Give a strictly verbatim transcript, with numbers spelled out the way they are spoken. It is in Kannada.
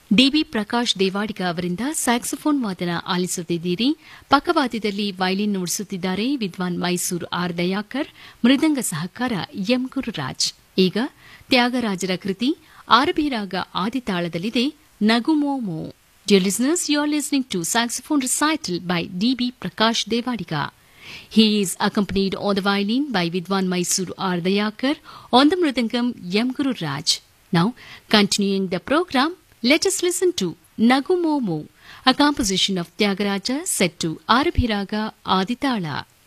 ಡಿಬಿ ಪ್ರಕಾಶ್ ದೇವಾಡಿಗ ಅವರಿಂದ ಸ್ಯಾಕ್ಸೋಫೋನ್ ವಾದನ ಆಲಿಸುತ್ತಿದ್ದೀರಿ. ಪಕ್ಕವಾದ್ಯದಲ್ಲಿ ವೈಲಿನ್ ನುಡಿಸುತ್ತಿದ್ದಾರೆ ವಿದ್ವಾನ್ ಮೈಸೂರು ಆರ್ ದಯಾಕರ್, ಮೃದಂಗ ಸಹಕಾರ ಎಂ ಗುರುರಾಜ್. ಈಗ ತ್ಯಾಗರಾಜರ ಕೃತಿ ಆರಭಿರಾಗ ಆದಿತಾಳದಲ್ಲಿದೆ ನಗುಮೋಮೋ. Dear listeners, you are listening to saxophone recital by D B Prakash Devadiga. He is accompanied on the violin by Vidwan Mysuru R. Dayakar, on the mridangam M. Guru Raj. Now, continuing the program, let us listen to Nagumomo, a composition of Tyagaraja set to Arabhiraga Aditala.